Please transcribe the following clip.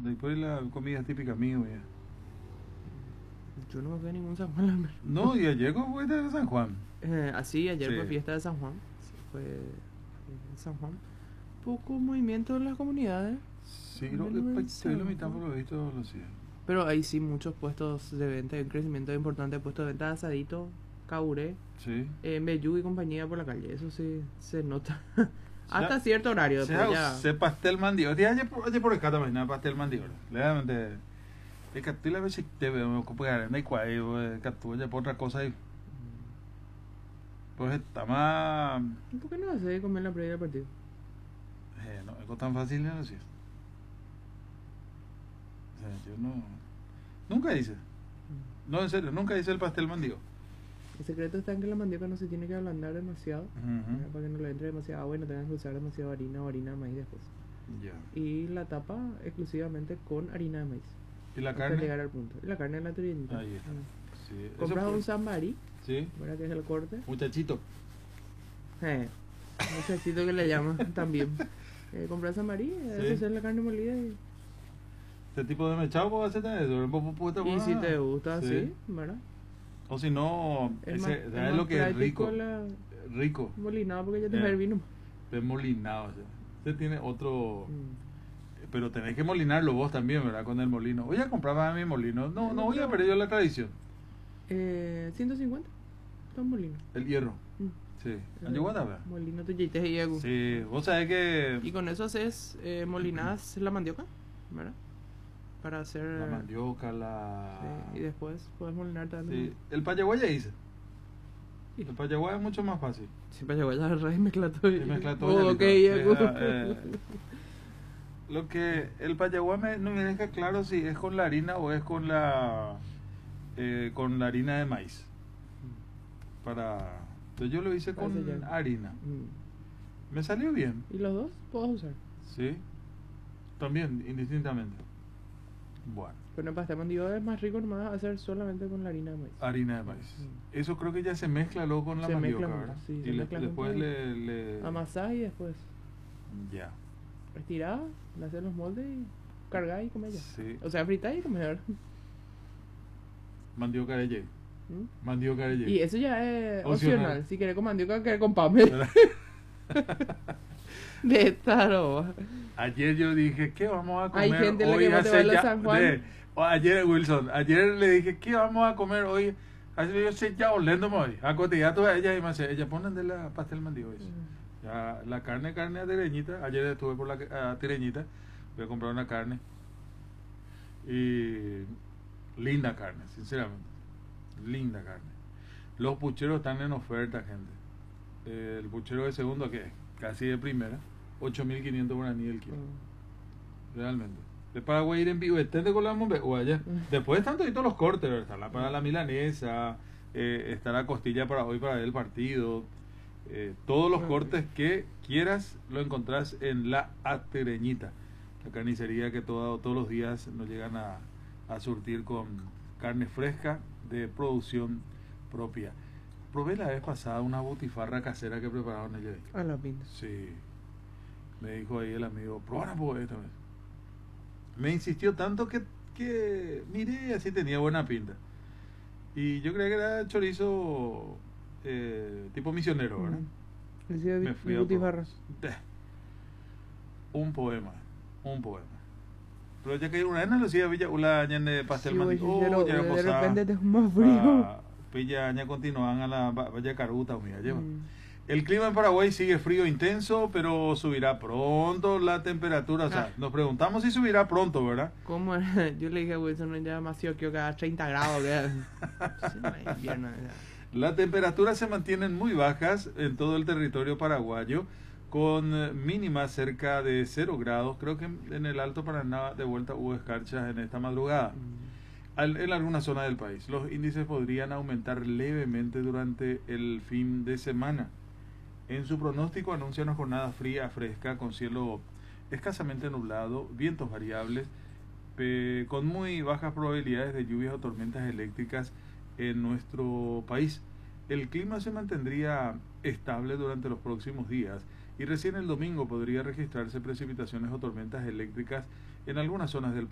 Después la comida típica mío ya. Yo no me fui a ningún San Juan, la verdad. No, y ayer como fuiste de San Juan. Así, ayer Sí. fue fiesta de San Juan. Sí, fue en San Juan. Poco movimiento en las comunidades. Sí, Al lo menos en estoy lo San mitad Juan. por lo visto lo sigue. Pero hay sí muchos puestos de venta, hay un crecimiento importante de puestos de venta de asadito, caburé, Sí. Meyú y compañía por la calle. Eso sí se nota. Hasta Ya, cierto horario, después ya. se pastel mandio. Ti ayer por acá también, nada pastel mandio. Realmente. Es que tú la ves si te veo como puede no hay cuál, que tú ya por otra cosa y pues está más ¿Por qué no vas a comer la previa del partido? no es tan fácil no sé. O sea, yo no nunca hice. No, en serio, nunca hice el pastel mandio. El secreto está en que la mandioca no se tiene que ablandar demasiado, ¿verdad? Para que no le entre demasiado agua y no tengas que usar demasiado harina o harina de maíz después. Ya. Y la tapa exclusivamente con harina de maíz. ¿Y la Hasta carne? llegar al punto. Y la carne en la turillita. Ahí está. Sí, eso Compras fue- un sambarí, Sí, ¿verdad? Que es el corte. muchachito. Muchachito que le llaman también. Compras sambarí, Sí. eso es la carne molida. Este tipo de mechado puedo hacer eso. Y si te gusta así, ¿verdad? O si no, Es ese, más, ¿sabes es lo más que es práctico rico? la Rico. molinada porque ya te el vino. Es molinado. O sea. Usted tiene otro. Mm. Pero tenés que molinarlo vos también, ¿verdad? Con el molino. Voy a comprar a mi molino. No, no voy a perder yo la tradición. 150. Está un molino. El hierro. Mm. Sí. ¿Ayuda, verdad? Molino tu yites y algo. Sí. Vos sabés que. Y con eso haces molinadas la mandioca, ¿verdad? Para hacer. La mandioca, la. Sí, y después puedes molinar también. Sí. El payaguá ya hice. Sí. El payaguá es mucho más fácil. Sí, para llevar la raíz mezcla todo. Y mezcla todo. ya Ok, listo. ya. Lo que el payaguá no me deja claro si es con la harina o es con la harina de maíz. Entonces yo lo hice con Parece ya. harina. Mm. Me salió bien. Y los dos puedes usar. Sí. También, indistintamente. Bueno, Pero el pastel mandioca es más rico nomás hacer solamente con la harina de maíz. harina de maíz. Eso creo que ya se mezcla luego con la Se mandioca, mezcla ¿verdad? junto, sí, Y se mezcla después junto. le. Amasás y después Ya. estirás, le haces los moldes y cargás y comés ya. Sí. O sea, fritás y comés, ¿verdad? Mandioca de Jay. ¿Mm? Mandioca de Jay. Y eso ya es Opcional. opcional. Si querés con mandioca, querés con pame. De esta roba. Ayer yo dije, ¿qué vamos a comer Hay gente a la hoy? que no te va a la San Juan. Ayer, Wilson, ayer le dije, ¿qué vamos a comer hoy? Así yo sé ya oliendo hoy. A cotidiano ella y me dice, ella ponen de la pastel mandio. Ya, la carne a tireñita. Ayer estuve por la tireñita. Voy a comprar una carne. Y linda carne, sinceramente. Linda carne. Los pucheros están en oferta, gente. El puchero de segundo, que casi de primera, 8.500 guaraní el kilo. Realmente. De Paraguay ir en vivo, estén con la mombe o allá. Después están todos los cortes, ¿verdad? Está para la milanesa, está la costilla para hoy para ver el partido. Todos los cortes que quieras lo encontrás en la Atereñita, la carnicería que todos los días nos llegan a surtir con carne fresca de producción propia. Probé la vez pasada una butifarra casera que prepararon ellos ahí. A la pinta. Sí. Me dijo ahí el amigo, probá esta vez. Me insistió tanto que miré, así tenía buena pinta. Y yo creía que era chorizo tipo misionero, ¿verdad? Me fui a butifarra. un poema. Pero ya que una vez no lo hacía Villa Ula de pastel mandio. De repente te es más frío. Pilla aña continúan a la Valla Caruta, mira, lleva. El clima en Paraguay sigue frío intenso, pero subirá pronto la temperatura. O sea, nos preguntamos si subirá pronto, ¿verdad? ¿Cómo era? Yo le dije a Wilson, ya demasiado que cada 30 grados. Invierno, las temperaturas se mantienen muy bajas en todo el territorio paraguayo, con mínimas cerca de 0 grados. Creo que en el Alto Paraná de vuelta hubo escarchas en esta madrugada. En alguna zona del país. Los índices podrían aumentar levemente durante el fin de semana. En su pronóstico anuncia una jornada fría, fresca, con cielo escasamente nublado, vientos variables, con muy bajas probabilidades de lluvias o tormentas eléctricas en nuestro país. El clima se mantendría estable durante los próximos días y recién el domingo podría registrarse precipitaciones o tormentas eléctricas en algunas zonas del país.